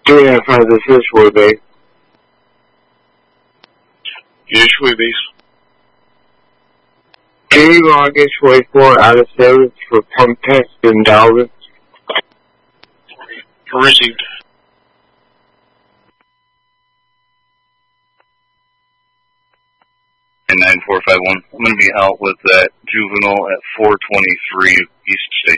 Yeah, this is Shore Base. Yeah, Shore Base. Can you log H-24 out of service for pump test in Dallas? Received. And 9451. I'm going to be out with that juvenile at 423 East State.